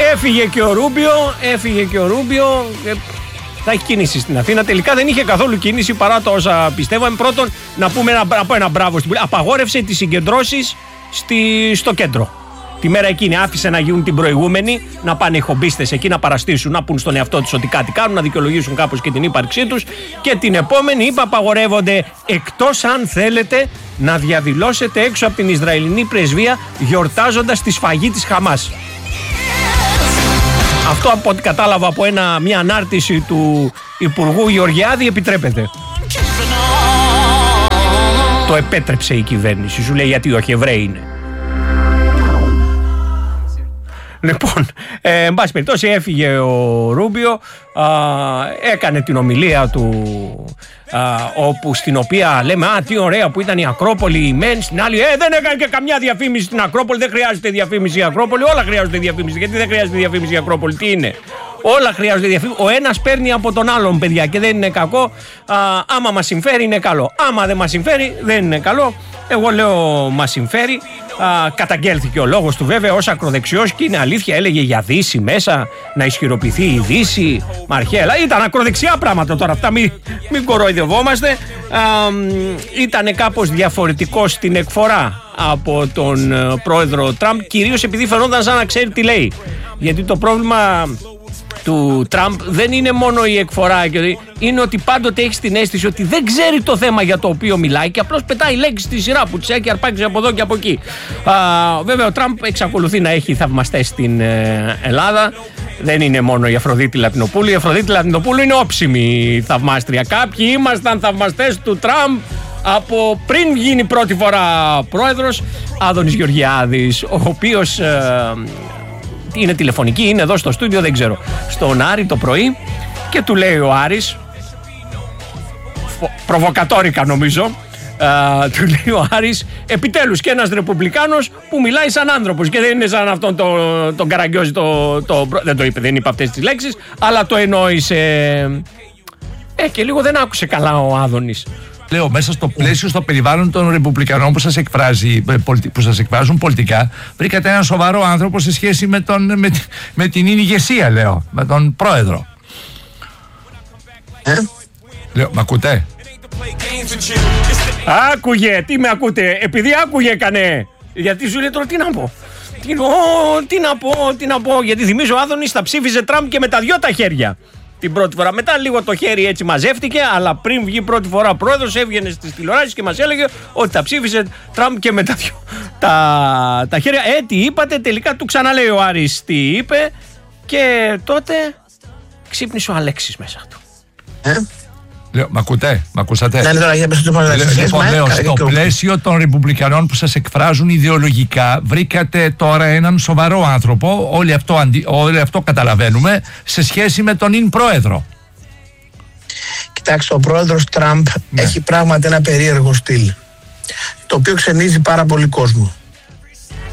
Έφυγε και ο Ρούμπιο. Θα έχει κίνηση στην Αθήνα. Τελικά δεν είχε καθόλου κίνηση παρά το όσα πιστεύαμε. Πρώτον, να πούμε ένα μπράβο στην Βουλή. Απαγόρευσε τις συγκεντρώσεις στο κέντρο. Τη μέρα εκείνη άφησε να γίνουν την προηγούμενη, να πάνε οι χομπίστες εκεί να παραστήσουν, να πούν στον εαυτό τους ότι κάτι κάνουν, να δικαιολογήσουν κάπως και την ύπαρξή τους. Και την επόμενη είπε απαγορεύονται, εκτός αν θέλετε να διαδηλώσετε έξω από την Ισραηλινή πρεσβεία γιορτάζοντας τη σφαγή της Χαμάς. Αυτό από ό,τι κατάλαβα από μια ανάρτηση του Υπουργού Γεωργιάδη επιτρέπεται. Το επέτρεψε η κυβέρνηση, σου λέει γιατί όχι, Εβραίοι είναι. Λοιπόν, εν πάση περιπτώσει έφυγε ο Ρούμπιο, έκανε την ομιλία του όπου στην οποία λέμε τι ωραία που ήταν η Ακρόπολη η μεν, στην άλλη δεν έκανε και καμιά διαφήμιση στην Ακρόπολη, δεν χρειάζεται διαφήμιση η Ακρόπολη, όλα χρειάζονται διαφήμιση. Γιατί δεν χρειάζεται διαφήμιση η Ακρόπολη, τι είναι? Όλα χρειάζονται διαφήμιση. Ο ένας παίρνει από τον άλλον, παιδιά, και δεν είναι κακό. Άμα μας συμφέρει είναι καλό, άμα δεν μας συμφέρει δεν είναι καλό. Εγώ λέω μας συμφέρει. Καταγγέλθηκε ο λόγος του βέβαια ως ακροδεξιός και είναι αλήθεια, έλεγε για Δύση μέσα, να ισχυροποιηθεί η Δύση. Μαρχέλα, ήταν ακροδεξιά πράγματα τώρα αυτά, μην κοροϊδευόμαστε. Ήταν κάπως διαφορετικό στην εκφορά από τον πρόεδρο Τραμπ, κυρίως επειδή φαινόταν σαν να ξέρει τι λέει. Γιατί το πρόβλημα του Τραμπ δεν είναι μόνο η εκφορά, είναι ότι πάντοτε έχει την αίσθηση ότι δεν ξέρει το θέμα για το οποίο μιλάει και απλώς πετάει λέξεις στη σειρά που τις έχει αρπάξει από εδώ και από εκεί. Βέβαια ο Τραμπ εξακολουθεί να έχει θαυμαστές στην Ελλάδα. Δεν είναι μόνο η Αφροδίτη Λατινοπούλου. Η Αφροδίτη Λατινοπούλου είναι όψιμη θαυμάστρια. Κάποιοι ήμασταν θαυμαστές του Τραμπ από πριν γίνει πρώτη φορά πρόεδρος. Άδωνης Γεωργιάδης, ο οποίος είναι τηλεφωνική, είναι εδώ στο στούντιο, δεν ξέρω, στον Άρη το πρωί και του λέει ο Άρης, προβοκατόρικα νομίζω, του λέει ο Άρης, επιτέλους και ένας ρεπουμπλικάνος που μιλάει σαν άνθρωπος και δεν είναι σαν αυτόν τον Καραγκιόζη, δεν το είπε, δεν είπε αυτές τις λέξεις, αλλά το εννοήσε. Και λίγο δεν άκουσε καλά ο Άδωνης. Λέω, μέσα στο πλαίσιο, στο περιβάλλον των Ρεπουμπλικανών που σας εκφράζουν πολιτικά, βρήκατε έναν σοβαρό άνθρωπο σε σχέση με την ηγεσία, λέω, με τον πρόεδρο. Λέω, μ' ακούτε? Άκουγε, τι με ακούτε? Επειδή άκουγε έκανε. Γιατί σου λέει τώρα τι να πω. Τι να πω, γιατί θυμίζω ο Άδωνης θα ψήφιζε Τραμπ και με τα δυο τα χέρια. Την πρώτη φορά. Μετά λίγο το χέρι έτσι μαζεύτηκε, αλλά πριν βγει πρώτη φορά πρόεδρος, έβγαινε στις τηλεοράσεις και μας έλεγε ότι θα ψήφισε Τραμπ και με τα χέρια. Τι είπατε? Τελικά του ξαναλέει ο Άρης τι είπε και τότε ξύπνησε ο Αλέξης μέσα του. Λέω, μ' ακούτε? Μ' ακούσατε? Λοιπόν, λέω, στο πλαίσιο των Ρεπουμπλικανών που σας εκφράζουν ιδεολογικά, βρήκατε τώρα έναν σοβαρό άνθρωπο, όλοι αυτό καταλαβαίνουμε, σε σχέση με τον πρόεδρο. Κοιτάξτε, ο πρόεδρος Τραμπ έχει πράγματι ένα περίεργο στυλ, το οποίο ξενίζει πάρα πολύ κόσμο.